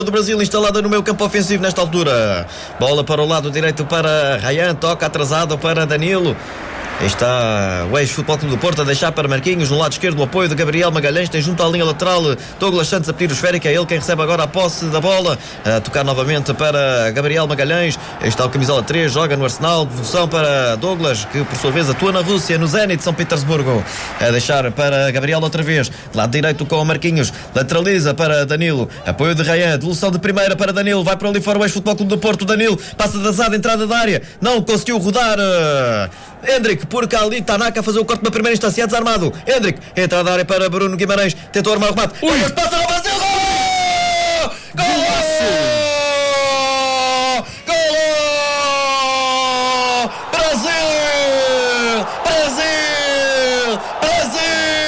do Brasil instalada no meio campo ofensivo nesta altura. Bola para o lado direito para Ryan, toca atrasado para Danilo. Aí está o ex-Futebol Clube do Porto a deixar para Marquinhos. No lado esquerdo o apoio de Gabriel Magalhães. Tem junto à linha lateral Douglas Santos a pedir o esférico. É ele quem recebe agora a posse da bola. A tocar novamente para Gabriel Magalhães. Aí está o camisola 3, joga no Arsenal. Devolução para Douglas, que por sua vez atua na Rússia, no Zenit de São Petersburgo. A deixar para Gabriel outra vez. Lado direito com o Marquinhos. Lateraliza para Danilo. Apoio de Ryan. Devolução de primeira para Danilo. Vai para ali fora o ex-Futebol Clube do Porto. Danilo passa de azada, entrada da área. Não conseguiu rodar Hendrick, porque ali Tanaka a fazer o corte na primeira instância, desarmado. Hendrick, entrada da área para Bruno Guimarães, tentou armar o remate. Passa no Brasil, gol! Golaço! Gol! Brasil! Brasil! Brasil!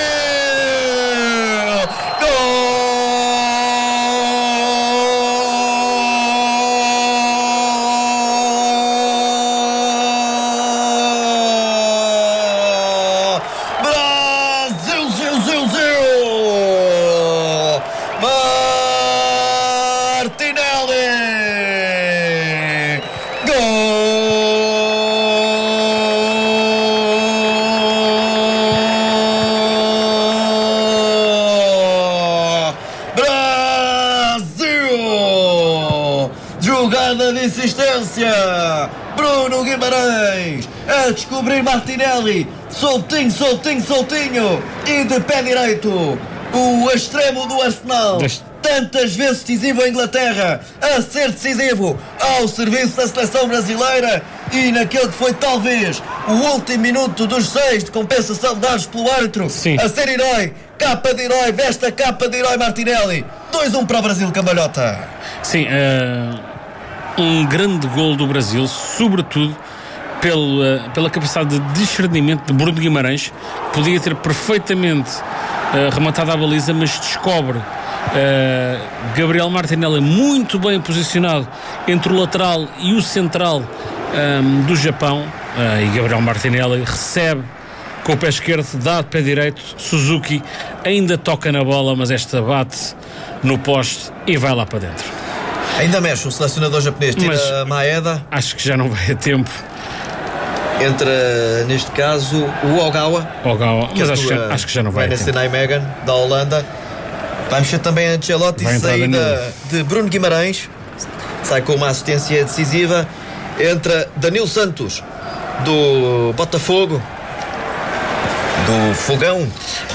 Jogada de insistência, Bruno Guimarães a descobrir Martinelli, soltinho, soltinho, soltinho, e de pé direito o extremo do Arsenal, tantas vezes decisivo à Inglaterra, a ser decisivo ao serviço da seleção brasileira, e naquele que foi talvez o último minuto dos 6 de compensação dados pelo árbitro, sim, a ser herói, capa de herói, veste a capa de herói Martinelli. 2-1 para o Brasil, cambalhota. Sim, um grande gol do Brasil, sobretudo pela capacidade de discernimento de Bruno Guimarães. Podia ter perfeitamente rematado a baliza, mas descobre Gabriel Martinelli muito bem posicionado entre o lateral e o central do Japão, e Gabriel Martinelli recebe com o pé esquerdo, dá de pé direito. Suzuki ainda toca na bola, mas esta bate no poste e vai lá para dentro. Ainda mexe o selecionador japonês, tira Maeda. Acho que já não vai a tempo. Entra, neste caso, o Ogawa, mas acho que já não vai a tempo. Senai Megan, da Holanda. Vai mexer também a Ancelotti, saída de Bruno Guimarães. Sai com uma assistência decisiva. Entra Danilo Santos, do Botafogo, do Fogão.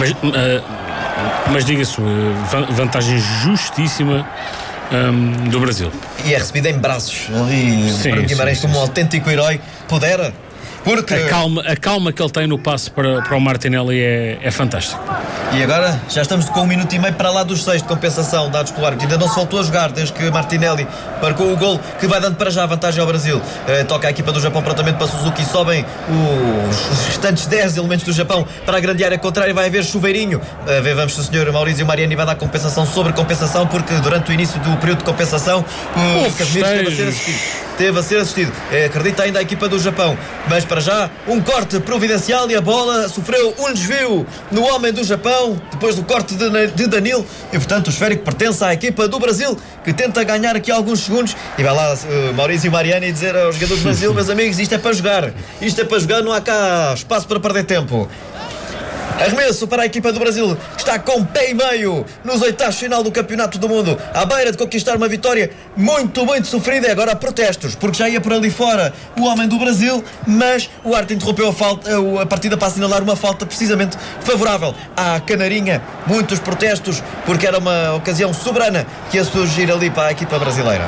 Mas diga-se, vantagem justíssima do Brasil. E é recebida em braços ali, Bruno Guimarães como um autêntico herói. Pudera, porque a calma que ele tem no passe para o Martinelli é fantástico. E agora já estamos com 1 minuto e meio para lá dos 6 de compensação dados pelo árbitro. Ainda não se voltou a jogar desde que Martinelli marcou o gol, que vai dando para já a vantagem ao Brasil. Toca a equipa do Japão prontamente para Suzuki. Sobem os restantes 10 elementos do Japão para a grande área contrária. Vai haver chuveirinho. Vamos se o senhor Maurício Mariani vai dar compensação sobre compensação, porque durante o início do período de compensação o Casemiro teve a ser assistido. Acredita ainda a equipa do Japão, mas para já um corte providencial e a bola sofreu um desvio no homem do Japão depois do corte de Danilo, e portanto o esférico pertence à equipa do Brasil, que tenta ganhar aqui alguns segundos. E vai lá Maurício Mariani dizer aos jogadores do Brasil: meus amigos, isto é para jogar, não há cá espaço para perder tempo. Arremesso para a equipa do Brasil, que está com pé e meio nos oitavos de final do Campeonato do Mundo, à beira de conquistar uma vitória muito, muito sofrida. E agora há protestos, porque já ia por ali fora o homem do Brasil, mas o árbitro interrompeu a partida para assinalar uma falta precisamente favorável à Canarinha. Muitos protestos, porque era uma ocasião soberana que ia surgir ali para a equipa brasileira.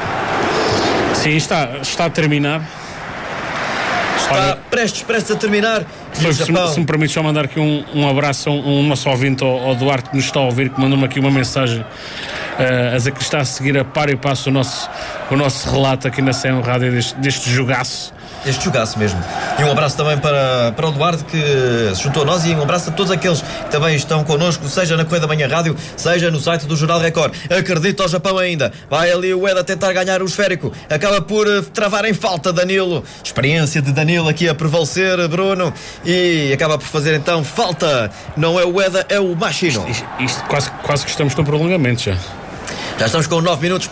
Sim, está a terminar. Está prestes a terminar. Se me permite só mandar aqui um abraço a um nosso ouvinte, ao Duarte, que nos está a ouvir, que mandou-me aqui uma mensagem a dizer que está a seguir a par e passo o nosso relato aqui na CM Rádio deste jogaço. Este jogaço mesmo. E um abraço também para o Eduardo, que se juntou a nós, e um abraço a todos aqueles que também estão connosco, seja na Correia da Manhã Rádio, seja no site do Jornal Record. Acredito ao Japão ainda. Vai ali o Ueda tentar ganhar o esférico. Acaba por travar em falta Danilo. Experiência de Danilo aqui a prevalecer, Bruno. E acaba por fazer então falta. Não é o Ueda, é o Machino. Isto quase que estamos no prolongamento já. Já estamos com 9 minutos.